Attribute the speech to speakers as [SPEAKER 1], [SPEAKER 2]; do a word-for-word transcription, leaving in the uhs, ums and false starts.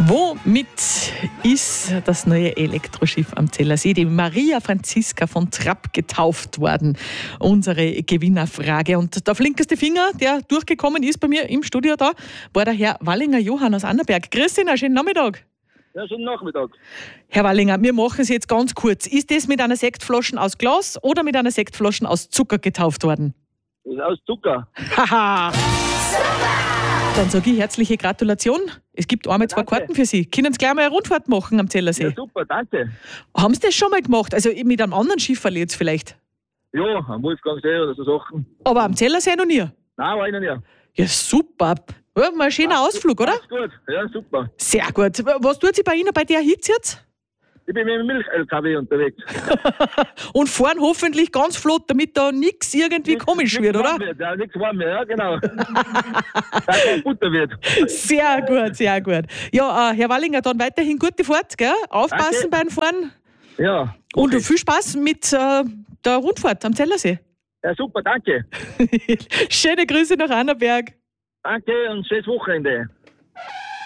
[SPEAKER 1] Womit ist das neue Elektroschiff am Zellersee, die Maria Franziska von Trapp, getauft worden? Unsere Gewinnerfrage. Und der flinkeste Finger, der durchgekommen ist bei mir im Studio da, war der Herr Wallinger Johann aus Annaberg. Grüß Sie, einen schönen Nachmittag.
[SPEAKER 2] Ja, schönen Nachmittag.
[SPEAKER 1] Herr Wallinger, wir machen es jetzt ganz kurz. Ist das mit einer Sektflasche aus Glas oder mit einer Sektflasche aus Zucker getauft worden?
[SPEAKER 2] Das ist aus Zucker.
[SPEAKER 1] Haha! Dann sage ich herzliche Gratulation. Es gibt einmal zwei
[SPEAKER 2] Danke.
[SPEAKER 1] Karten für Sie. Können Sie gleich mal eine Rundfahrt machen am Zellersee?
[SPEAKER 2] Ja, super, danke.
[SPEAKER 1] Haben Sie das schon mal gemacht? Also mit einem anderen Schifferl jetzt vielleicht?
[SPEAKER 2] Ja, am Wolfgangsee oder so Sachen.
[SPEAKER 1] Aber am Zellersee noch nie?
[SPEAKER 2] Nein, war ich noch nie.
[SPEAKER 1] Ja, super. Ja, mal ein schöner Ausflug, oder?
[SPEAKER 2] Passt gut, ja, super.
[SPEAKER 1] Sehr gut. Was tut Sie bei Ihnen bei der Hitze jetzt?
[SPEAKER 2] Ich bin mit dem Milch-L K W unterwegs.
[SPEAKER 1] Und fahren hoffentlich ganz flott, damit da nichts irgendwie
[SPEAKER 2] Nichts-
[SPEAKER 1] komisch
[SPEAKER 2] nichts
[SPEAKER 1] wird, oder?
[SPEAKER 2] warm Wird, ja, nichts warm mehr, ja, genau. Dass kein Butter wird.
[SPEAKER 1] Sehr gut, sehr gut. Ja, äh, Herr Wallinger, dann weiterhin gute Fahrt, gell? Aufpassen
[SPEAKER 2] Danke.
[SPEAKER 1] beim Fahren.
[SPEAKER 2] Ja.
[SPEAKER 1] Und
[SPEAKER 2] okay.
[SPEAKER 1] viel Spaß mit äh, der Rundfahrt am Zellersee.
[SPEAKER 2] Ja, super, danke.
[SPEAKER 1] Schöne Grüße nach Annaberg.
[SPEAKER 2] Danke und schönes Wochenende.